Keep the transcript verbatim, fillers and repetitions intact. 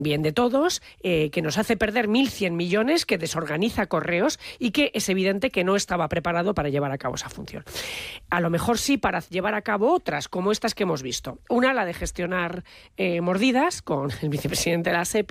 bien de todos, eh, que nos hace perder mil cien millones, que desorganiza Correos y que es evidente que no estaba preparado para llevar a cabo esa función. A lo mejor sí para llevar a cabo otras, como estas que hemos visto. Una, la de gestionar eh, mordidas con el vicepresidente de la SEPI,